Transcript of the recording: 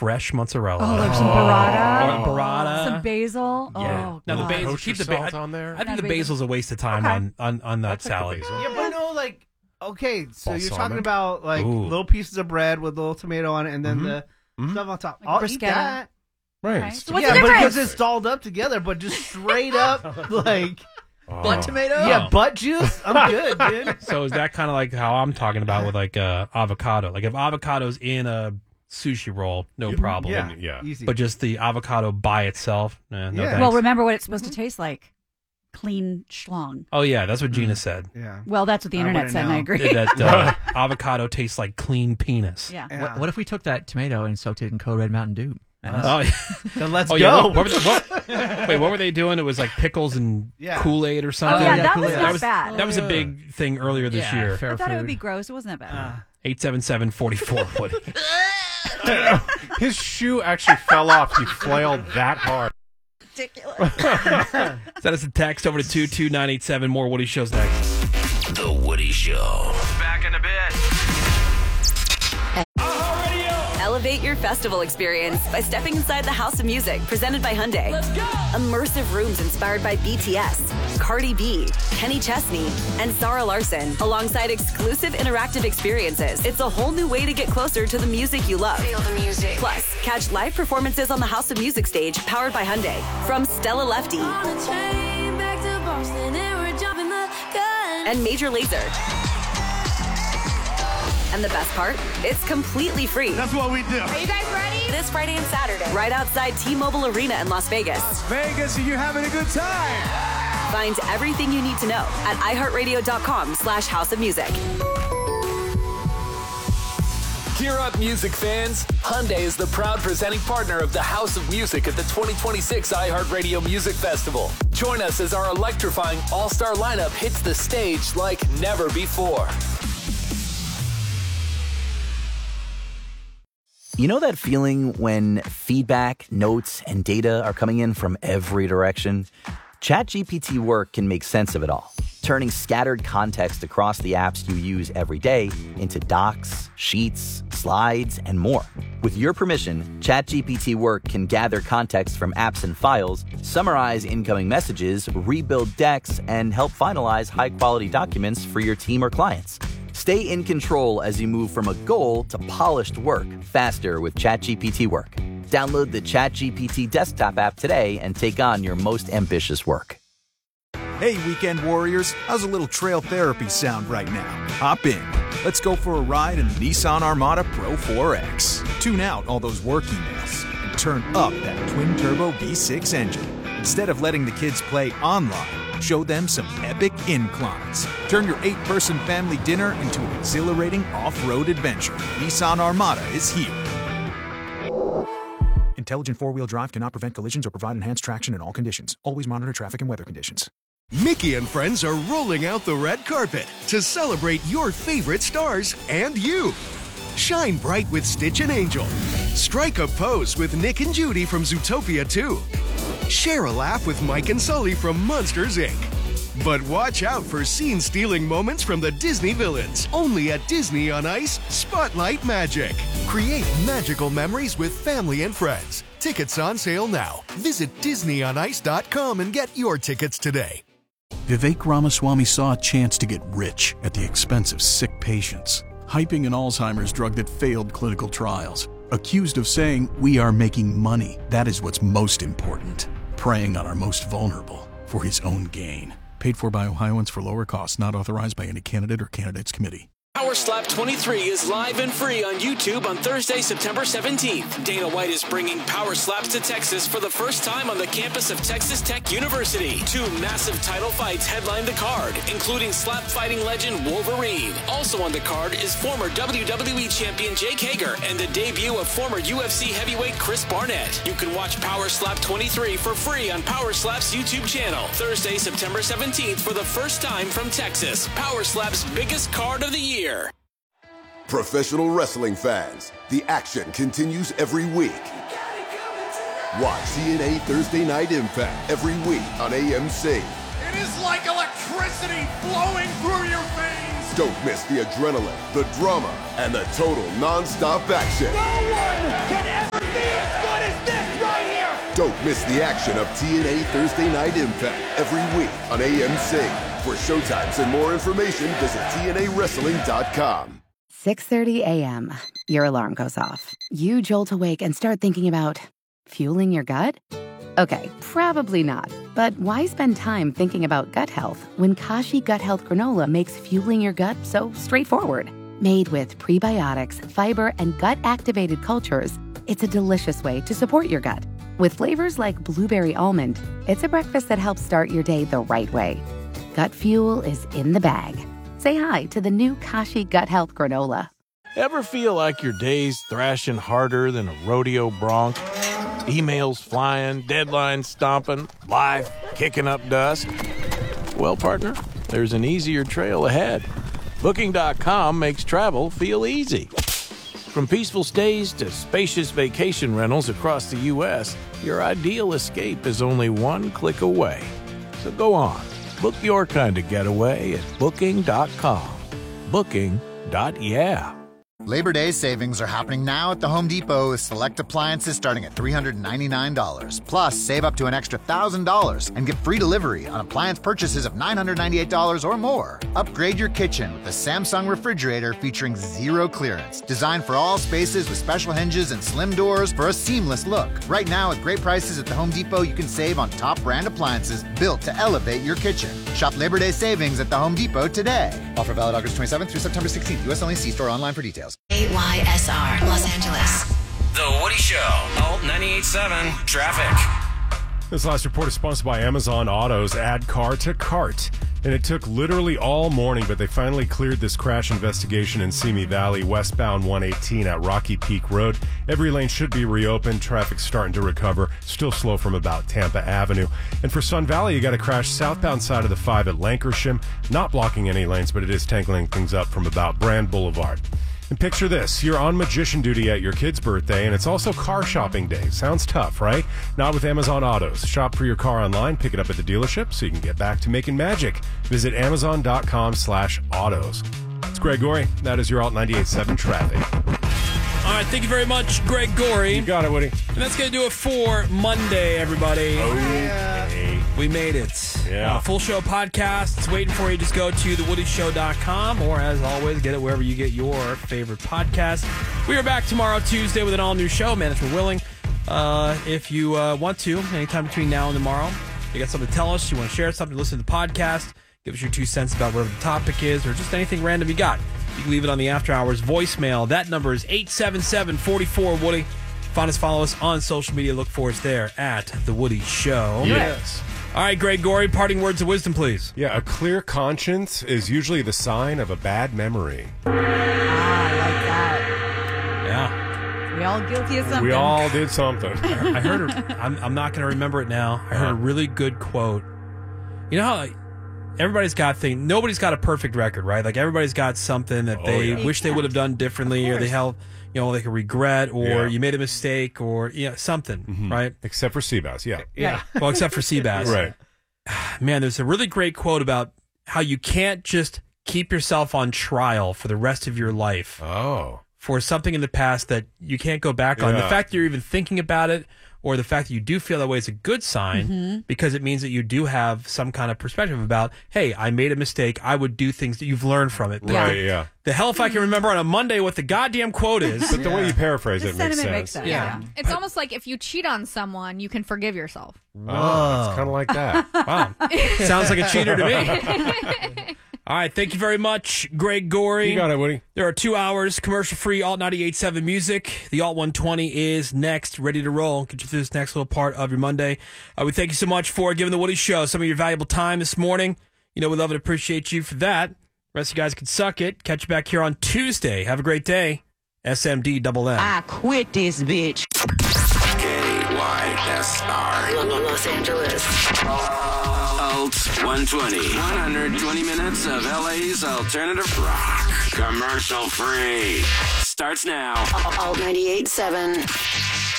fresh mozzarella. Oh, like some burrata. Or burrata. Some basil. Yeah. Oh, Now the God. basil, keep the salt on there. I think the basil's a waste of time on that salad. Yeah, but no, like, okay, so you're Balsamic. talking about like Ooh. little pieces of bread with a little tomato on it, and then the stuff on top. Like I'll eat bruschetta. that. Right. Okay. So what's Yeah, the but difference? because it's dolled up together, but just straight up like Butt tomato? yeah, butt juice. I'm good, dude. So is that kind of like how I'm talking about with like avocado? Like if avocado's in a sushi roll, no problem. Yeah, Yeah. easy. But just the avocado by itself, no Yeah. thanks. Well, remember what it's supposed to taste like. Clean schlong. Oh yeah, that's what Gina said. yeah, Well, that's what the I internet wouldn't said, and I know. agree. That avocado tastes like clean penis. Yeah. yeah. What if we took that tomato and soaked it in Code Red Mountain Dew? Oh, yeah. Then let's Oh, go. yeah. What were they doing? It was like pickles and Yeah. Kool-Aid or Oh, something. yeah, yeah, that cool, was yeah. not that was bad. That was a big thing earlier this Yeah, year. fair I thought it would food. be gross. It wasn't that bad. 877-44 Woody. His shoe actually fell off. He flailed that hard. Ridiculous. Send us a text over to 22987. More Woody Shows next. The Woody Show. Back in a bit. Elevate your festival experience by stepping inside the House of Music, presented by Hyundai. Let's go! Immersive rooms inspired by BTS, Cardi B, Kenny Chesney, and Sarah Larson, alongside exclusive interactive experiences. It's a whole new way to get closer to the music you love. Feel the music. Plus, catch live performances on the House of Music stage, powered by Hyundai. From Stella Lefty and Major Lazer. And the best part? It's completely free. That's what we do. Are you guys ready? This Friday and Saturday, right outside T-Mobile Arena in Las Vegas. Vegas, are you having a good time? Find everything you need to know at iHeartRadio.com/House of Music. Gear up, music fans. Hyundai is the proud presenting partner of the House of Music at the 2026 iHeartRadio Music Festival. Join us as our electrifying all-star lineup hits the stage like never before. You know that feeling when feedback, notes, and data are coming in from every direction? ChatGPT Work can make sense of it all, turning scattered context across the apps you use every day into docs, sheets, slides, and more. With your permission, ChatGPT Work can gather context from apps and files, summarize incoming messages, rebuild decks, and help finalize high-quality documents for your team or clients. Stay in control as you move from a goal to polished work faster with ChatGPT Work. Download the ChatGPT desktop app today and take on your most ambitious work. Hey, weekend warriors, how's a little trail therapy sound right now? Hop in. Let's go for a ride in the Nissan Armada Pro 4X. Tune out all those work emails and turn up that twin-turbo V6 engine. Instead of letting the kids play online, show them some epic inclines. Turn your 8-person family dinner into an exhilarating off-road adventure. Nissan Armada is here. Intelligent four-wheel drive cannot prevent collisions or provide enhanced traction in all conditions. Always monitor traffic and weather conditions. Mickey and friends are rolling out the red carpet to celebrate your favorite stars and you. Shine bright with Stitch and Angel. Strike a pose with Nick and Judy from Zootopia 2. Share a laugh with Mike and Sully from Monsters, Inc. But watch out for scene-stealing moments from the Disney villains. Only at Disney on Ice Spotlight Magic. Create magical memories with family and friends. Tickets on sale now. Visit DisneyOnIce.com and get your tickets today. Vivek Ramaswamy saw a chance to get rich at the expense of sick patients, hyping an Alzheimer's drug that failed clinical trials. Accused of saying, "We are making money. That is what's most important." Preying on our most vulnerable for his own gain. Paid for by Ohioans for lower costs, not authorized by any candidate or candidates committee. Power Slap 23 is live and free on YouTube on Thursday, September 17th. Dana White is bringing Power Slaps to Texas for the first time on the campus of Texas Tech University. 2 massive title fights headline the card, including slap fighting legend Wolverine. Also on the card is former WWE champion Jake Hager and the debut of former UFC heavyweight Chris Barnett. You can watch Power Slap 23 for free on Power Slap's YouTube channel. Thursday, September 17th for the first time from Texas. Power Slap's biggest card of the year. Professional wrestling fans, the action continues every week. Watch TNA Thursday Night Impact every week on AMC. It is like electricity flowing through your veins. Don't miss the adrenaline, the drama, and the total non-stop action. No one can ever Don't miss the action of TNA Thursday Night Impact every week on AMC. For showtimes and more information, visit TNAWrestling.com. 6:30 a.m. Your alarm goes off. You jolt awake and start thinking about fueling your gut? Okay, probably not. But why spend time thinking about gut health when Kashi Gut Health Granola makes fueling your gut so straightforward? Made with prebiotics, fiber, and gut-activated cultures, it's a delicious way to support your gut. With flavors like blueberry almond, it's a breakfast that helps start your day the right way. Gut fuel is in the bag. Say hi to the new Kashi Gut Health Granola. Ever feel like your day's thrashing harder than a rodeo bronc? Emails flying, deadlines stomping, life kicking up dust? Well, partner, there's an easier trail ahead. Booking.com makes travel feel easy. From peaceful stays to spacious vacation rentals across the U.S., your ideal escape is only one click away. So go on, book your kind of getaway at Booking.com. Booking.yeah. Labor Day savings are happening now at the Home Depot with select appliances starting at $399. Plus, save up to an extra $1,000 and get free delivery on appliance purchases of $998 or more. Upgrade your kitchen with the Samsung refrigerator featuring zero clearance. Designed for all spaces with special hinges and slim doors for a seamless look. Right now, at great prices at the Home Depot, you can save on top brand appliances built to elevate your kitchen. Shop Labor Day savings at the Home Depot today. Offer valid August 27th through September 16th. U.S. only. See store online for details. AYSR, Los Angeles. The Woody Show, Alt 98.7, Traffic. This last report is sponsored by Amazon Auto's Add Car to Cart. And it took literally all morning, but they finally cleared this crash investigation in Simi Valley, westbound 118 at Rocky Peak Road. Every lane should be reopened. Traffic's starting to recover. Still slow from about Tampa Avenue. And for Sun Valley, you got a crash southbound side of the 5 at Lankershim. Not blocking any lanes, but it is tangling things up from about Brand Boulevard. And picture this, you're on magician duty at your kid's birthday, and it's also car shopping day. Sounds tough, right? Not with Amazon Autos. Shop for your car online, pick it up at the dealership so you can get back to making magic. Visit Amazon.com/autos. It's Greg Gorey. That is your Alt 98.7 Traffic. All right, thank you very much, Greg Gorey. You got it, Woody. And that's going to do it for Monday, everybody. Okay. We made it. Yeah. Full show podcast. It's waiting for you. Just go to thewoodyshow.com or, as always, get it wherever you get your favorite podcast. We are back tomorrow, Tuesday, with an all-new show, management willing. If you want to, anytime between now and tomorrow, you got something to tell us, you want to share something, listen to the podcast, give us your 2 cents about whatever the topic is, or just anything random you got. You can leave it on the After Hours voicemail. That number is 877-44-WOODY. Find us, follow us on social media. Look for us there at The Woody Show. Yes. All right, Greg Gorey, parting words of wisdom, please. Yeah, a clear conscience is usually the sign of a bad memory. I like that. Yeah. We all guilty of something. We all did something. I heard I'm not going to remember it now. I heard a really good quote. You know how everybody's got things. Nobody's got a perfect record, right? Like everybody's got something that they wish they would have done differently, or they held, like a regret, or you made a mistake, or something, right? Except for Seabass, yeah. Well, except for Seabass, right? Man, there's a really great quote about how you can't just keep yourself on trial for the rest of your life. For something in the past that you can't go back on. The fact that you're even thinking about it, or the fact that you do feel that way, is a good sign, because it means that you do have some kind of perspective about, hey, I made a mistake. I would do things that you've learned from it. Right, yeah. The hell if I can remember on a Monday what the goddamn quote is. But the way you paraphrase it makes sense. Yeah. It's almost like if you cheat on someone, you can forgive yourself. Oh, it's kind of like that. Wow. Sounds like a cheater to me. All right, thank you very much, Greg Gorey. You got it, Woody. There are 2 hours, commercial-free, Alt 98.7 music. The Alt 120 is next, ready to roll. Get you through this next little part of your Monday. We thank you so much for giving the Woody Show some of your valuable time this morning. We love and appreciate you for that. The rest of you guys can suck it. Catch you back here on Tuesday. Have a great day. SMD-double-M. I quit this bitch. KYSR. Los Angeles. Alt 120. 120 minutes of LA's alternative rock. Commercial free. Starts now. Alt 98.7.